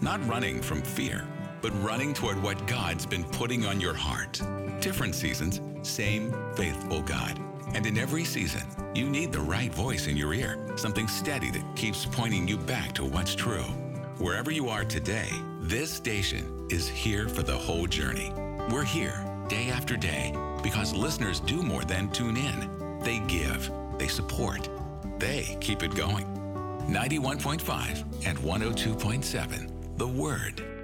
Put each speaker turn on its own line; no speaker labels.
Not running from fear, but running toward what God's been putting on your heart. Different seasons, same faithful God. And in every season, you need the right voice in your ear, something steady that keeps pointing you back to what's true. Wherever you are today, this station is here for the whole journey. We're here day after day because listeners do more than tune in. They give, they support, they keep it going. 91.5 and 102.7, The Word.